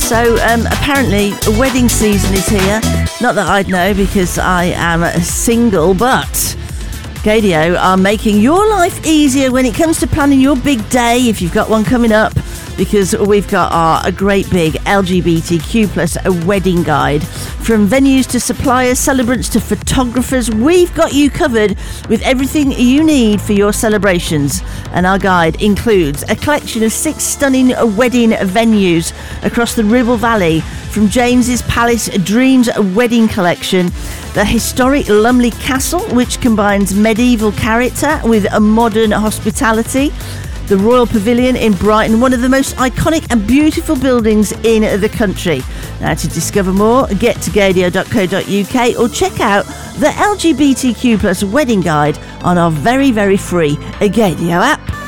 So apparently wedding season is here. Not that I'd know because I am single, but Gaydio are making your life easier when it comes to planning your big day if you've got one coming up, because we've got a great big LGBTQ plus wedding guide. From venues to suppliers, celebrants to photographers, we've got you covered with everything you need for your celebrations. And our guide includes a collection of 6 stunning wedding venues across the Ribble Valley, from James's Palace Dreams Wedding Collection, the historic Lumley Castle, which combines medieval character with a modern hospitality, the Royal Pavilion in Brighton, one of the most iconic and beautiful buildings in the country. Now, to discover more, get to gaydio.co.uk or check out the LGBTQ plus wedding guide on our very, very free Gaydio app.